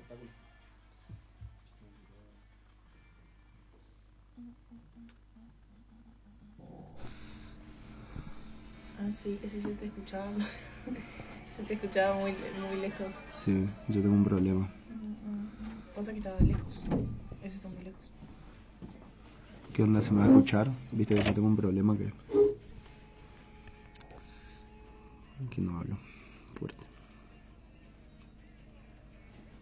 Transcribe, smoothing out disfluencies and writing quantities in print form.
Ah, sí, ese se te escuchaba. Se te escuchaba muy, muy lejos. Sí, yo tengo un problema. Pasa que estaba lejos. Ese está muy lejos. ¿Qué onda? ¿Se me va a escuchar? Viste que yo tengo un problema que no hablo fuerte.